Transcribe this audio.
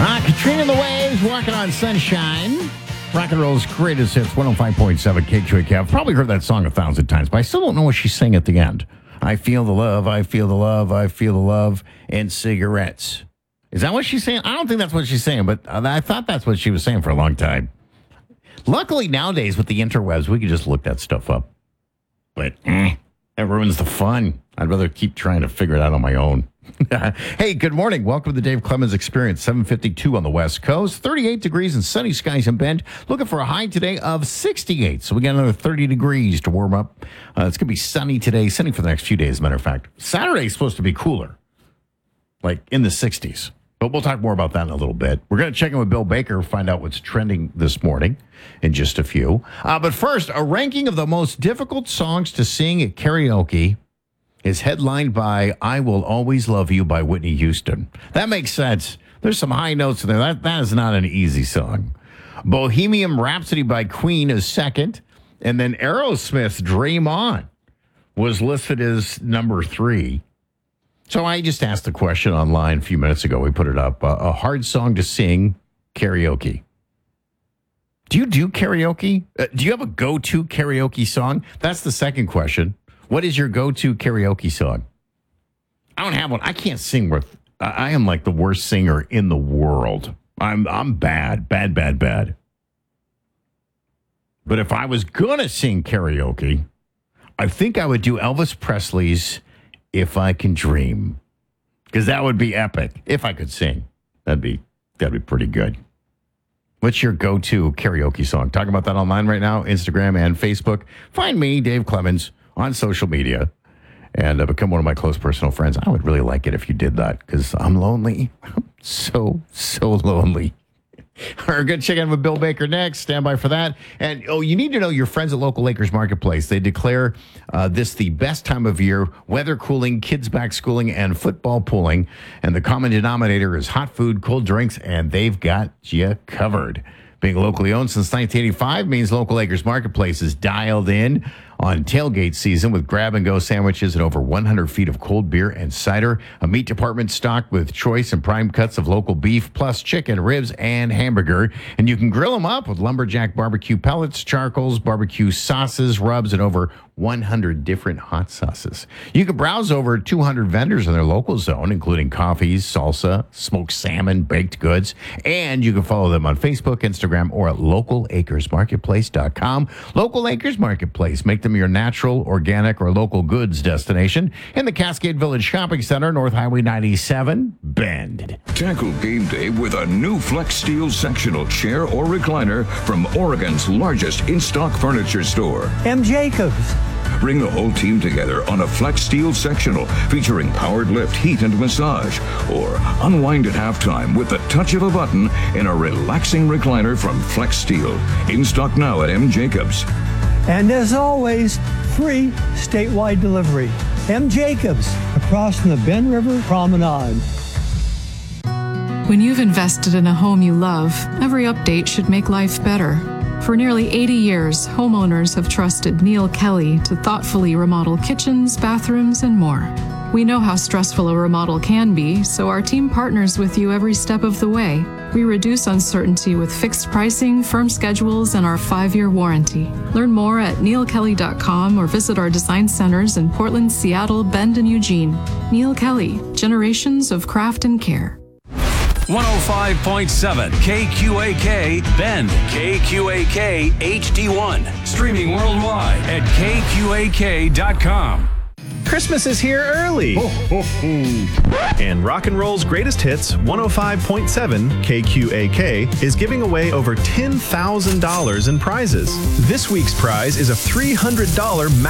Katrina and the Waves, Walking on Sunshine. Rock and roll's greatest hits, 105.7 KQAK. I've probably heard that song 1,000 times, but I still don't know what she's saying at the end. I feel the love, I feel the love, I feel the love, and cigarettes. Is that what she's saying? I don't think that's what she's saying, but I thought that's what she was saying for a long time. Luckily, nowadays, with the interwebs, we can just look that stuff up. But that ruins the fun. I'd rather keep trying to figure it out on my own. Hey, good morning. Welcome to the Dave Clemens Experience. 7:52 on the West Coast. 38 degrees and sunny skies in Bend. Looking for a high today of 68. So we got another 30 degrees to warm up. It's going to be sunny today. Sunny for the next few days, as a matter of fact. Saturday's supposed to be cooler, like in the 60s. But we'll talk more about that in a little bit. We're going to check in with Bill Baker, find out what's trending this morning in just a few. But first, a ranking of the most difficult songs to sing at karaoke is headlined by I Will Always Love You by Whitney Houston. That makes sense. There's some high notes in there. That is not an easy song. Bohemian Rhapsody by Queen is second. And then Aerosmith's Dream On was listed as number 3. So I just asked the question online a few minutes ago. We put it up. A hard song to sing karaoke. Do you do karaoke? Do you have a go-to karaoke song? That's the second question. What is your go-to karaoke song? I don't have one. I can't sing worth. I am like the worst singer in the world. I'm bad. But if I was gonna sing karaoke, I think I would do Elvis Presley's If I Can Dream, because that would be epic. If I could sing, that'd be pretty good. What's your go-to karaoke song? Talk about that online right now, Instagram and Facebook. Find me, Dave Clemens, on social media and become one of my close personal friends. I would really like it if you did that because I'm lonely. I'm so lonely. We're going to check in with Bill Baker next. Stand by for that. And, you need to know your friends at Local Acres Marketplace. They declare this the best time of year, weather cooling, kids back schooling, and football pooling. And the common denominator is hot food, cold drinks, and they've got you covered. Being locally owned since 1985 means Local Acres Marketplace is dialed in on tailgate season with grab-and-go sandwiches and over 100 feet of cold beer and cider. A meat department stocked with choice and prime cuts of local beef, plus chicken, ribs, and hamburger. And you can grill them up with lumberjack barbecue pellets, charcoals, barbecue sauces, rubs, and over 100 different hot sauces. You can browse over 200 vendors in their local zone, including coffees, salsa, smoked salmon, baked goods. And you can follow them on Facebook, Instagram, or at localacresmarketplace.com. Local Acres Marketplace. Make them your natural, organic, or local goods destination in the Cascade Village Shopping Center, North Highway 97, Bend. Tackle game day with a new Flex Steel sectional chair or recliner from Oregon's largest in-stock furniture store, M. Jacobs. Bring the whole team together on a Flex Steel sectional featuring powered lift, heat, and massage. Or unwind at halftime with the touch of a button in a relaxing recliner from Flex Steel. In stock now at M. Jacobs. And as always, free statewide delivery. M. Jacobs, across from the Bend River Promenade. When you've invested in a home you love, every update should make life better. For nearly 80 years, homeowners have trusted Neil Kelly to thoughtfully remodel kitchens, bathrooms, and more. We know how stressful a remodel can be, so our team partners with you every step of the way. We reduce uncertainty with fixed pricing, firm schedules, and our 5-year warranty. Learn more at neilkelly.com or visit our design centers in Portland, Seattle, Bend, and Eugene. Neil Kelly, generations of craft and care. 105.7 KQAK Bend, KQAK HD1. Streaming worldwide at KQAK.com. Christmas is here early. And Rock and Roll's Greatest Hits 105.7 KQAK is giving away over $10,000 in prizes. This week's prize is a $300